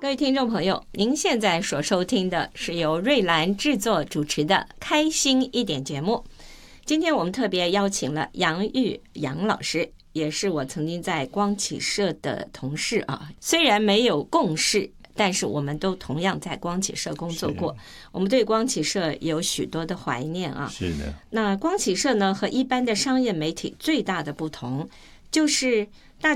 各位听众朋友，您现在所收听的是由瑞兰制作主持的《开心一点》节目。今天我们特别邀请了杨玉杨老师，也是我曾经在光启社的同事啊。虽然没有共事，但是我们都同样在光启社工作过。我们对光启社有许多的怀念啊。 是的。 那光启社呢，和一般的商业媒体最大的不同就是